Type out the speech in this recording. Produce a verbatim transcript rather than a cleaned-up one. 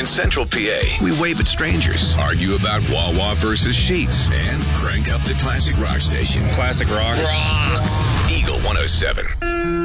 In Central P A, we wave at strangers, argue about Wawa versus Sheets, and crank up the classic rock station. Classic rock. Rocks! Eagle one oh seven.